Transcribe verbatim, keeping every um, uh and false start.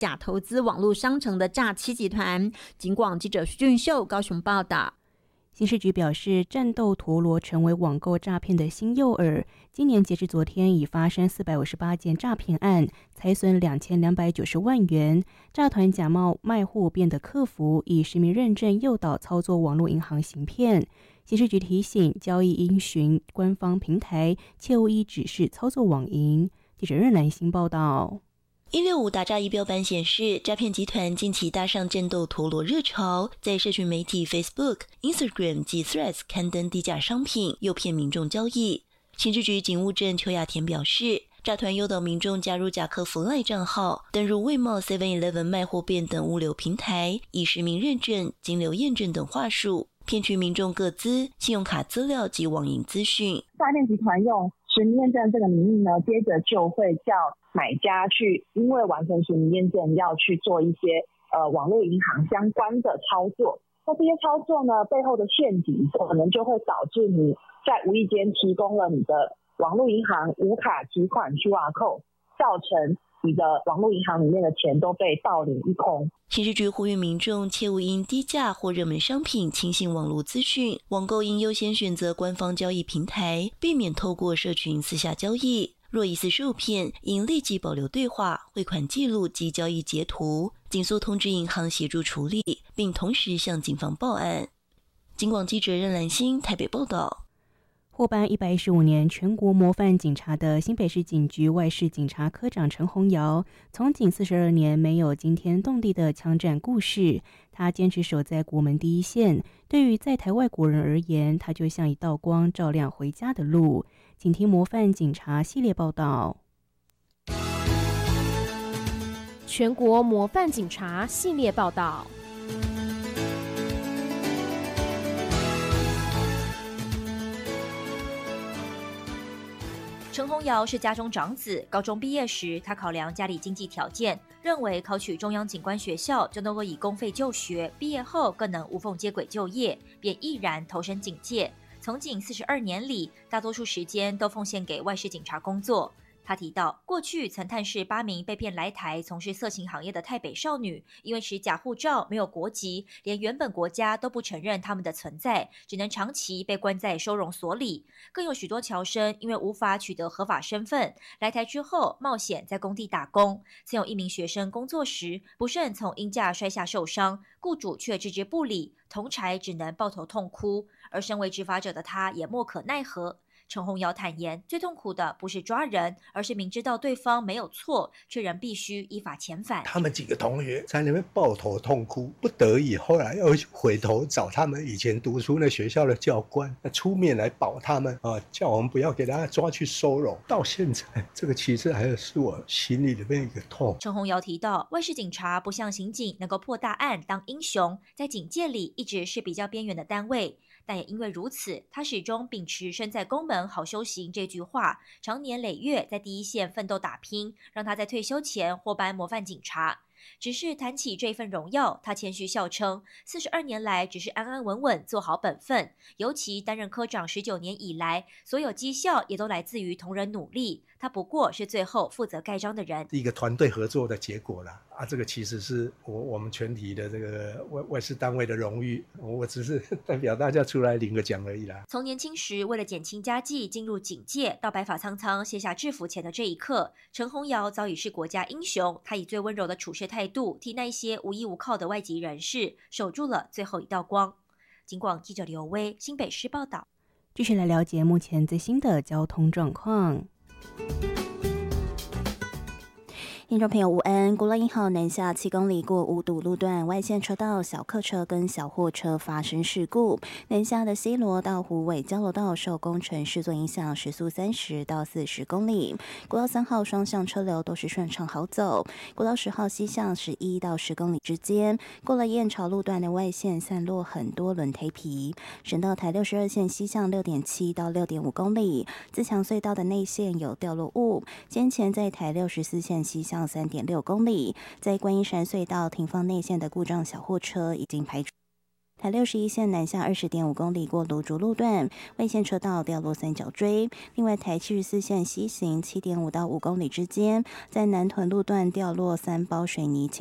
假投资网络商城的诈欺集团。警广记者徐俊秀高雄报道。 刑事局表示，战斗陀螺成为网购诈骗的新诱饵。今年截至昨天，已发生四百五十八件诈骗案，财损两千两百九十万元。诈团假冒卖户变的客服，以实名认证诱导操作网络银行行骗。刑事局提醒，交易应循官方平台，切勿依指示操作网银。记者任兰心报道。 一六五打诈仪表板显示，诈骗集团近期搭上战斗陀螺热潮，在社群媒体 Facebook、Instagram 及 Threads 刊登低价商品，诱骗民众交易。刑事局警务证邱雅田表示，诈团诱导民众加入假客服 LINE 账号，登入味茂 seven eleven 卖货变等物流平台，以实名认证、金流验证等话术，骗取民众个资、信用卡资料及网银资讯。 诈骗集团用实名验证这个名义呢，接着就会叫买家去，因为完成实名验证要去做一些呃网络银行相关的操作。那这些操作呢，背后的陷阱可能就会导致你在无意间提供了你的网络银行无卡提款 Q R code， 造成你的网络银行里面的钱都被盗领一空。 刑事局呼吁民众切勿因低价或热门商品轻信网络资讯，网购应优先选择官方交易平台，避免透过社群私下交易。若疑似受骗，应立即保留对话、汇款记录及交易截图，紧速通知银行协助处理，并同时向警方报案。警广记者任兰心台北报道。 获颁一百一十五年全国模范警察的新北市警局外事警察科长陈宏尧，从警四十二年没有惊天动地的枪战故事，他坚持守在国门第一线。对于在台外国人而言，他就像一道光，照亮回家的路。请听模范警察系列报道。 全国模范警察系列报道。 陈宏尧是家中长子，高中毕业时，他考量家里经济条件，认为考取中央警官学校就能够以公费就学，毕业后更能无缝接轨就业，便毅然投身警界。从警四十二年里，大多数时间都奉献给外事警察工作。他提到，过去曾探视八名被骗来台从事色情行业的泰北少女，因为持假护照、没有国籍，连原本国家都不承认他们的存在，只能长期被关在收容所里。更有许多侨生因为无法取得合法身份，来台之后冒险在工地打工。曾有一名学生工作时不慎从鹰架摔下受伤，雇主却置之不理，同儕只能抱头痛哭。而身为执法者的他也莫可奈何。陈宏尧坦言，最痛苦的不是抓人，而是明知道对方没有错，却仍必须依法遣返。 他们几个同学在那边抱头痛哭，不得已后来又回头找他们以前读书那学校的教官出面来保他们啊，叫我们不要给大家抓去收容。到现在，这个其实还是我心里的一个痛。 陈宏尧提到，外事警察不像刑警能够破大案当英雄，在警界里一直是比较边缘的单位。但也因为如此，他始终秉持身在公门好修行这句话，长年累月在第一线奋斗打拼，让他在退休前获颁模范警察。只是谈起这份荣耀，他谦虚笑称，四十二年来只是安安稳稳做好本分，尤其担任科长十九年以来，所有绩效也都来自于同仁努力，他不过是最后负责盖章的人。 一个团队合作的结果啦，啊，这个其实是我我们全体的这个外外事单位的荣誉，我只是代表大家出来领个奖而已啦。 从年轻时为了减轻家计进入警界，到白发苍苍卸下制服前的这一刻，陈宏尧早已是国家英雄，他以最温柔的处事态度替那些无依无靠的外籍人士守住了最后一道光。警广记者刘威新北市报道。 继续来了解目前最新的交通状况。 听众朋友午安，国道一号南下七公里过五堵路段外线车道，小客车跟小货车发生事故。南下的西螺到虎尾交流道受工程施作影响，时速三十到四十公里。国道三号双向车流都是顺畅好走。国道十号西向十一到十公里之间，过了燕巢路段的外线散落很多轮胎皮。省道台六十二线西向六点七到六点五公里，自强隧道的内线有掉落物。先前在台六十四线西向三点六公里，在观音山隧道停放内线的故障小货车已经排除。 台六十一线南下二十点五公里过芦竹路段，外线车道掉落三角锥。另外，台七十四线西行七点五到五公里之间，在南屯路段掉落三包水泥。